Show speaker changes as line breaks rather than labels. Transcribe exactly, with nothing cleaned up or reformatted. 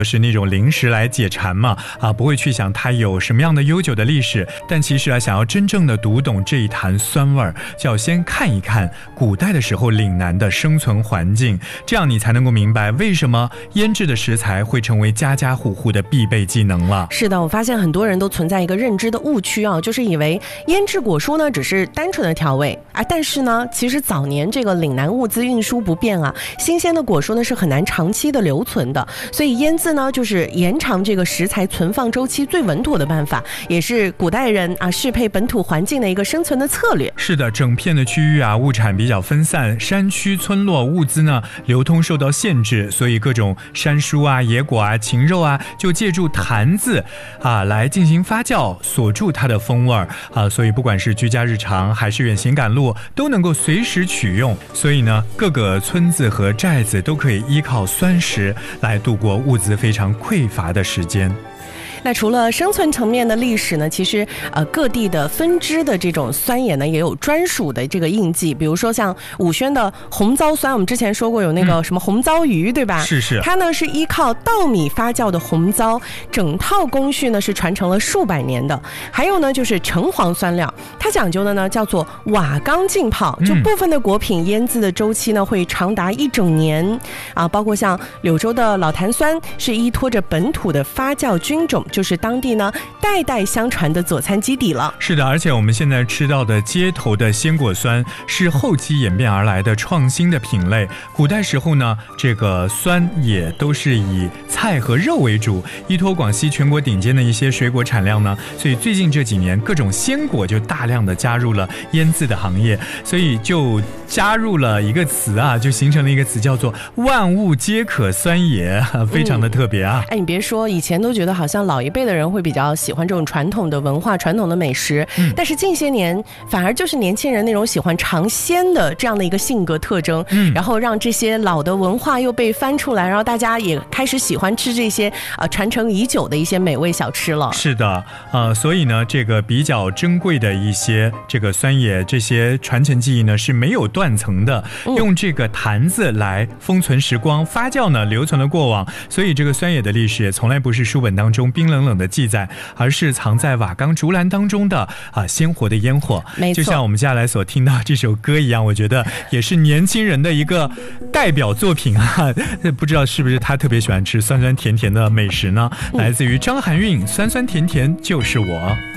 是那种零食来解馋嘛，啊，不会去想它有什么样的悠久的历史。但其实啊，想要真正的读懂这一坛酸味儿，就要先看一看古代的时候岭南的生存环境，这样你才能够明白为什么腌制的食材会成为家家户户的必备技能了。
是的，我发现很多人都存在一个认知的误区啊，就是以为腌制果蔬呢只是单纯的调味啊，但是呢，其实早年这个岭南物资运输不便啊，新鲜的果蔬呢是很难长期的留存的，所以腌制呢就是延长这个食材存放周期最稳妥的办法，也是古代人啊适配本土环境的一个生存的策略。
是的，整片的区域啊物产比较分散，山区村落物资呢流通受到限制，所以各种山蔬啊野果啊禽肉啊就借助坛子啊来进行发酵，锁住它的风味啊，所以不管是居家日常还是远行赶路都能够随时取用，所以呢各个村子和寨子都可以依靠酸食来度过物资非常匮乏的时间。
那除了生存层面的历史呢，其实呃各地的分支的这种酸盐呢也有专属的这个印记，比如说像武宣的红糟酸，我们之前说过有那个什么红糟鱼、嗯、对吧？
是是，
它呢是依靠稻米发酵的红糟，整套工序呢是传承了数百年的。还有呢就是橙黄酸料，它讲究的呢叫做瓦缸浸泡，就部分的果品腌制的周期呢会长达一整年啊，包括像柳州的老坛酸是依托着本土的发酵菌种，就是当地呢代代相传的佐餐基底了。
是的，而且我们现在吃到的街头的鲜果酸是后期演变而来的创新的品类。古代时候呢，这个酸也都是以菜和肉为主，依托广西全国顶尖的一些水果产量呢，所以最近这几年各种鲜果就大量的加入了腌制的行业，所以就加入了一个词啊，就形成了一个词叫做万物皆可酸也，非常的特别啊、嗯、
哎，你别说，以前都觉得好像老一辈的人会比较喜欢这种传统的文化传统的美食、嗯、但是近些年反而就是年轻人那种喜欢尝鲜的这样的一个性格特征、嗯、然后让这些老的文化又被翻出来，然后大家也开始喜欢吃这些、呃、传承已久的一些美味小吃了。
是的、呃、所以呢这个比较珍贵的一些这个酸野这些传承技艺呢是没有断层的、嗯、用这个坛子来封存时光，发酵呢留存了过往，所以这个酸野的历史也从来不是书本当中冰冷冷的记载，而是藏在瓦缸竹篮当中的啊鲜活的烟火。没错，就像我们接下来所听到这首歌一样，我觉得也是年轻人的一个代表作品啊。不知道是不是他特别喜欢吃酸酸甜甜的美食呢？嗯、来自于张含韵，酸酸甜甜就是我。